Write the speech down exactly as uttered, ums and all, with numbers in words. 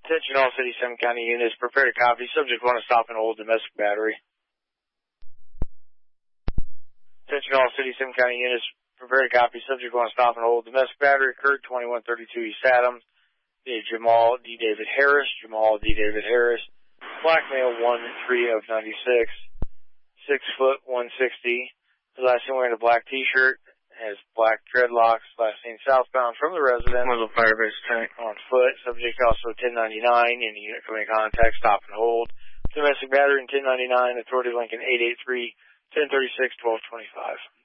Attention all City Sim County units, prepare to copy. Subject one to stop and hold domestic battery. Attention all City Sim County units, prepare to copy. Subject one to stop and hold domestic battery. Occurred twenty-one thirty-two East Adams. D. Jamal D. David Harris. Jamal D. David Harris. Black male one three of ninety-six. Six foot one sixty. The last seen wearing a black T-shirt. Has black dreadlocks. Last seen southbound from the residence. Muzzle firebase tank. On foot. Subject also ten ninety-nine. In the unit coming in contact. Stop and hold. Domestic battery in ten ninety-nine. Authority Lincoln eight eight three, ten thirty-six, twelve twenty-five.